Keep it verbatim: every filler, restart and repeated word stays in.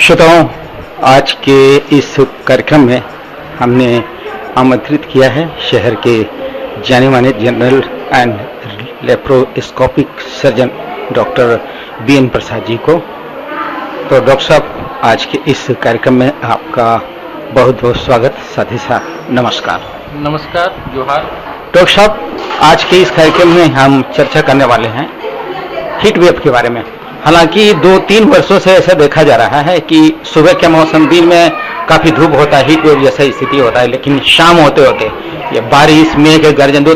श्रोताओं, आज के इस कार्यक्रम में हमने आमंत्रित किया है शहर के जाने माने general and laparoscopic surgeon doctor B N Prasad ji को। तो डॉक्टर साहब, आज के इस कार्यक्रम में आपका बहुत बहुत स्वागत, साथ ही साथ नमस्कार। नमस्कार, जोहार। डॉक्टर साहब, आज के इस कार्यक्रम में हम चर्चा करने वाले हैं हीट वेव के बारे में। हालांकि दो तीन वर्षों से ऐसा देखा जा रहा है कि सुबह के मौसम, दिन में काफी धूप होता है, हीट वेव जैसा स्थिति होता है, लेकिन शाम होते होते ये बारिश, मेघ, गर्जन, दो